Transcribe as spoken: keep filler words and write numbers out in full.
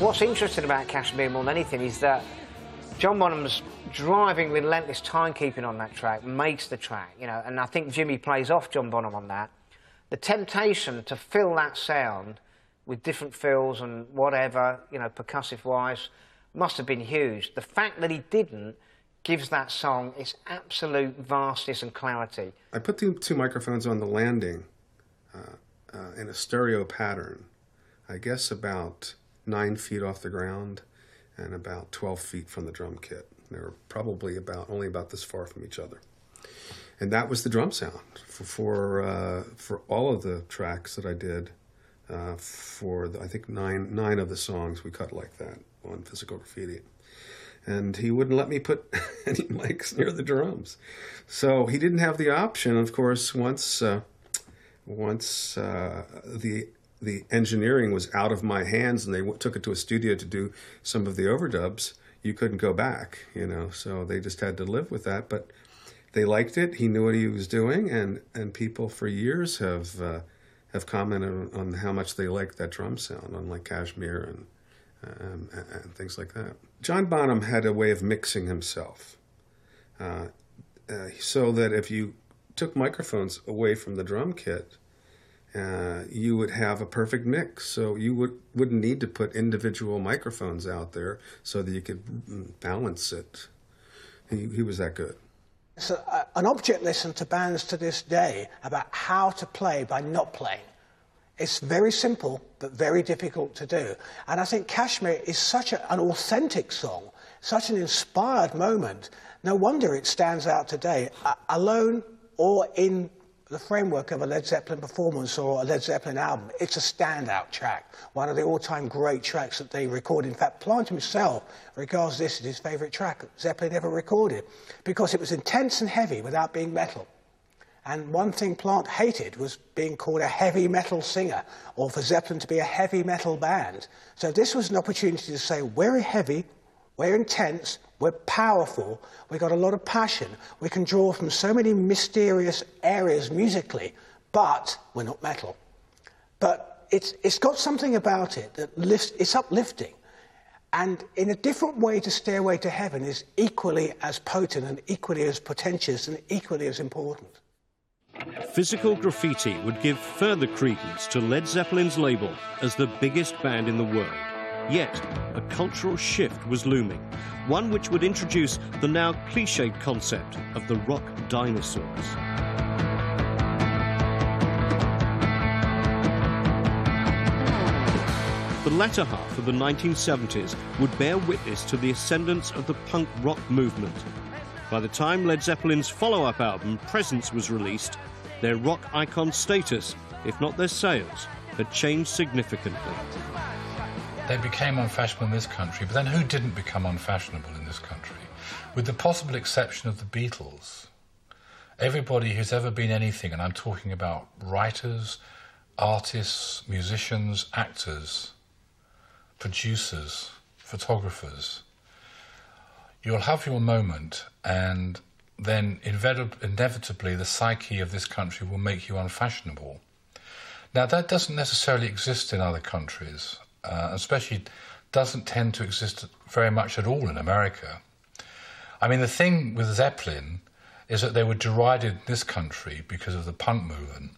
What's interesting about Kashmir more than anything is that John Bonham's driving, relentless timekeeping on that track makes the track, you know, and I think Jimmy plays off John Bonham on that. The temptation to fill that sound with different fills and whatever, you know, percussive-wise, must have been huge. The fact that he didn't gives that song its absolute vastness and clarity. I put the two microphones on the landing uh, uh, in a stereo pattern, I guess about nine feet off the ground and about twelve feet from the drum kit. They were probably about only about this far from each other. And that was the drum sound for for, uh, for all of the tracks that I did. Uh, for the, I think nine nine of the songs we cut like that on Physical Graffiti. And he wouldn't let me put any mics near the drums. So he didn't have the option, of course, once uh, once uh, the the engineering was out of my hands and they w took it to a studio to do some of the overdubs, you couldn't go back, you know, so they just had to live with that. But they liked it, he knew what he was doing, and, and people for years have uh, have commented on how much they liked that drum sound, unlike Kashmir and, um, and, and things like that. John Bonham had a way of mixing himself, uh, uh, so that if you took microphones away from the drum kit, Uh, you would have a perfect mix. So you would, wouldn't need to put individual microphones out there so that you could balance it. He, he was that good. It's a, an object lesson to bands to this day about how to play by not playing. It's very simple, but very difficult to do. And I think Kashmir is such a, an authentic song, such an inspired moment. No wonder it stands out today, uh, alone or in the framework of a Led Zeppelin performance or a Led Zeppelin album. It's a standout track, one of the all-time great tracks that they recorded. In fact, Plant himself regards this as his favourite track Zeppelin ever recorded, because it was intense and heavy without being metal. And one thing Plant hated was being called a heavy metal singer, or for Zeppelin to be a heavy metal band. So this was an opportunity to say, we're heavy, we're intense, we're powerful, we've got a lot of passion, we can draw from so many mysterious areas musically, but we're not metal. But it's, it's got something about it that lifts, it's uplifting. And in a different way to Stairway to Heaven is equally as potent and equally as pretentious and equally as important. Physical Graffiti would give further credence to Led Zeppelin's label as the biggest band in the world. Yet, a cultural shift was looming, one which would introduce the now cliched concept of the rock dinosaurs. The latter half of the nineteen seventies would bear witness to the ascendance of the punk rock movement. By the time Led Zeppelin's follow-up album, Presence, was released, their rock icon status, if not their sales, had changed significantly. They became unfashionable in this country, but then who didn't become unfashionable in this country? With the possible exception of the Beatles, everybody who's ever been anything, and I'm talking about writers, artists, musicians, actors, producers, photographers, you'll have your moment, and then inevitably the psyche of this country will make you unfashionable. Now, that doesn't necessarily exist in other countries. Uh, especially doesn't tend to exist very much at all in America. I mean, the thing with Zeppelin is that they were derided in this country because of the punk movement,